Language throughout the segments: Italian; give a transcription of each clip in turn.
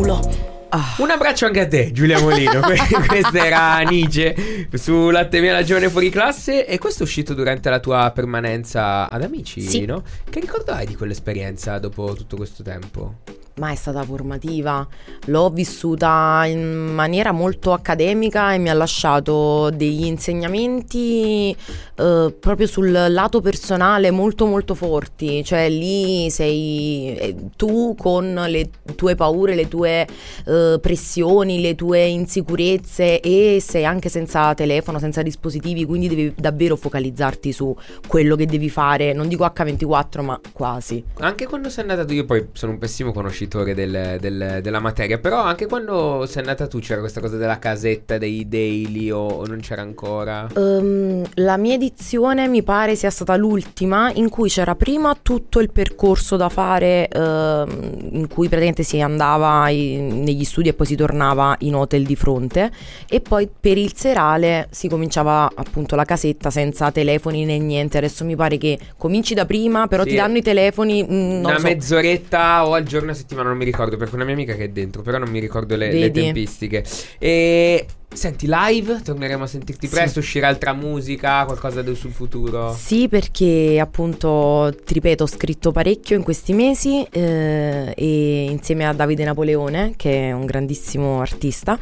culo. Un abbraccio anche a te, Giulia Molino. Questa era Anice su Latte Mia, la giovane fuori classe. E questo è uscito durante la tua permanenza ad Amici, sì. no? Che ricordo hai di quell'esperienza dopo tutto questo tempo? Ma è stata formativa, l'ho vissuta in maniera molto accademica e mi ha lasciato degli insegnamenti proprio sul lato personale molto molto forti. Cioè lì sei tu con le tue paure, le tue pressioni, le tue insicurezze, e sei anche senza telefono, senza dispositivi, quindi devi davvero focalizzarti su quello che devi fare. Non dico H24, ma quasi. Anche quando sei andata tu, io poi sono un pessimo conoscitore della materia, però anche quando sei andata tu c'era questa cosa della casetta, dei daily, o non c'era ancora? La mia edizione mi pare sia stata l'ultima in cui c'era prima tutto il percorso da fare, in cui praticamente si andava negli studi e poi si tornava in hotel di fronte, e poi per il serale si cominciava appunto la casetta senza telefoni né niente. Adesso mi pare che cominci da prima, però Sì. ti danno i telefoni non so. Mezz'oretta o al giorno a settimana, non mi ricordo, perché una mia amica che è dentro, però non mi ricordo le Vedi? tempistiche. E senti, live torneremo a sentirti Sì. presto, uscirà altra musica, qualcosa sul futuro? Sì, perché appunto, ti ripeto, ho scritto parecchio in questi mesi, e insieme a Davide Napoleone, che è un grandissimo artista,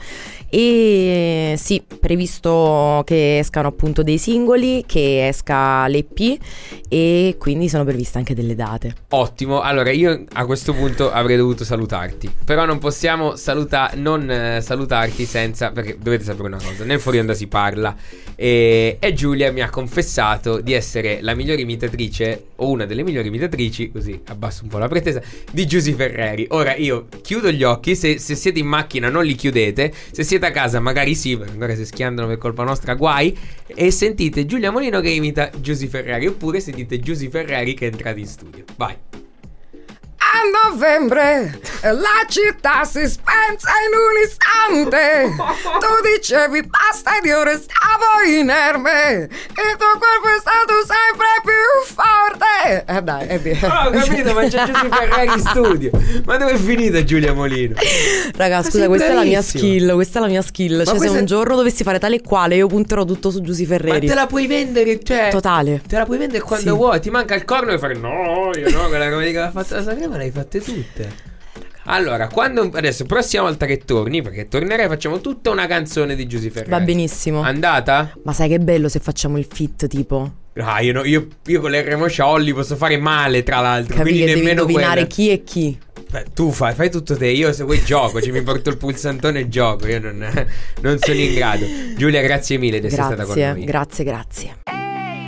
e sì, previsto che escano appunto dei singoli, che esca l'EP, e quindi sono previste anche delle date. Ottimo, allora io a questo punto avrei dovuto salutarti, però non possiamo salutarti senza, perché dovete sapere una cosa, nel fuori onda si parla, e Giulia mi ha confessato di essere la migliore imitatrice, o una delle migliori imitatrici, così abbasso un po' la pretesa, di Giusy Ferreri. Ora io chiudo gli occhi, se siete in macchina non li chiudete, se siete a casa magari sì, perché ancora se schiantano per colpa nostra guai, e sentite Giulia Molino che imita Giusy Ferreri, oppure sentite Giusy Ferreri che è entrata in studio. Vai. A novembre la città si spense in un istante. Tu dicevi basta ed io restavo inerme. Il tuo corpo è stato sempre più forte. Dai, è vero. Ho capito, ma c'è Giusy Ferreri in studio. Ma dove è finita Giulia Molino? Raga, scusa, questa è la mia skill. Questa è la mia skill. Cioè, se un giorno dovessi fare tale e quale, io punterò tutto su Giusy Ferreri. Ma te la puoi vendere, cioè totale. te la puoi vendere quando vuoi. Ti manca il corno e fare no, io no, quella come che l'ha fatta la Sanremo l'hai fatte tutte. Allora, adesso prossima volta che torni, perché tornerai, facciamo tutta una canzone di Giusy Ferreri. Va benissimo. Andata? Ma sai che bello se facciamo il fit tipo? Ah, io con le Remosciolli posso fare male, tra l'altro. Capi quindi che devi nemmeno indovinare quella. chi è chi. Beh, tu fai tutto te. Io se vuoi gioco, mi porto il pulsantone e gioco. Io non sono in grado. Giulia, grazie mille di essere stata con noi. Grazie.